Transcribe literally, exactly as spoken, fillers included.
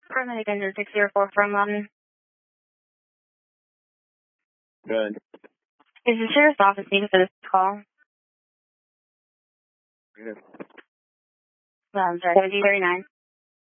Paramedic engine six zero four from London. Good. Is the sheriff's office needed for this call? Good. Well, I'm sorry, seventeen thirty-nine.